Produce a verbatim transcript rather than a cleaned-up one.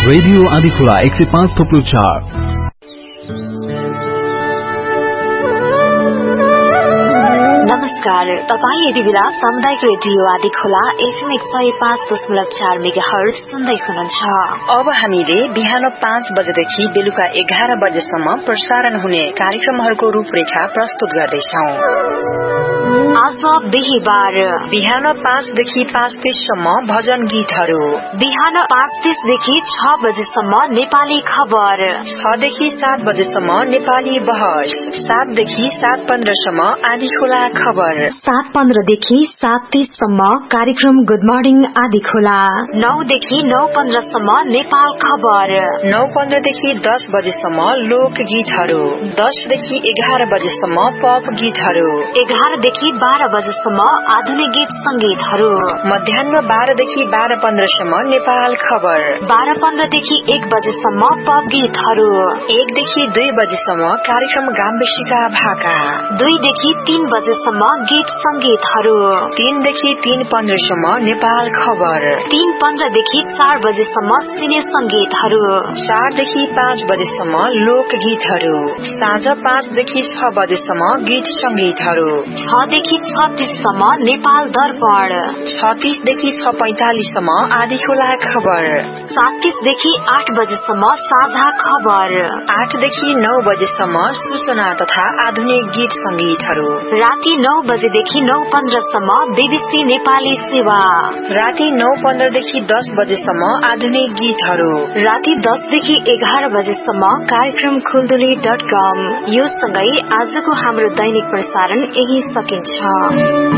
Radio Andhikhola एक सय पाँच थोप्लो चार। नमस्कार, तपाईँ यति बेला सामुदायिक रेडियो आँधीखोला एफएम एक सय पाँच दशमलव चार मेगाहर्ज सुन्दै हुनुहुन्छ। अब हामीले बिहान पाँच बजेदेखि बेलुका एघार बजेसम्म प्रसारण हुने कार्यक्रमहरूको रूपरेखा प्रस्तुत गर्दैछौ। आज बिहिबार बिहान पाँचदेखि पाँच तीससम्म भजन गीतहरू, बिहान पाँच तीसदेखि छ बजेसम्म नेपाली खबर, छदेखि सात बजेसम्म नेपाली बहस, सातदेखि सात पन्ध्रसम्म आँधीखोला खबर, सात पन्ध्रदेखि सात तीससम्म कार्यक्रम गुड मर्निङ आँधीखोला, नौदेखि नौ पन्ध्रसम्म नेपाल खबर, नौ पन्ध्रदेखि दस बजेसम्म लोक गीतहरू, दसदेखि एघार बजेसम्म पप गीतहरू, एघारदेखि बाह्र बजेसम्म आधुनिक गीत संगीतहरू, मध्याह बाह्रदेखि बाह्र पन्ध्रसम्म नेपाल खबर, बाह्र पन्ध्रदेखि एक बजेसम्म पप गीतहरू, एकदेखि दुई बजेसम्म कार्यक्रम गाम्बेसीका भाका, दुईदेखि तीन बजेसम्म गीत संगीतहरू, तीनदेखि तीन पन्ध्रसम्म नेपाल खबर, तीन पन्ध्रदेखि चार बजेसम्म सिने संगीतहरू, चारदेखि पाँच बजेसम्म लोक गीतहरू, साँझ पाँचदेखि छ बजेसम्म गीत संगीतहरू, छदेखि छत्तीससम्म नेपाल दर्पण, छत्तीसदेखि छ पैंतालिससम्म आँधीखोला खबर, साततीसदेखि आठ बजेसम्म साझा खबर, आठदेखि नौ बजेसम्म सूचना तथा आधुनिक गीत संगीतहरू, राति नौ बजेदेखि नौ पन्ध्रसम्म बीबीसी नेपाली सेवा, राति नौ पन्ध्रदेखि दस बजेसम्म आधुनिक गीतहरू, राति दसदेखि एघार बजेसम्म कार्यक्रम खुलदुली डट कम। यो सँगै आजको हाम्रो दैनिक प्रसारण यही सकिन्छ।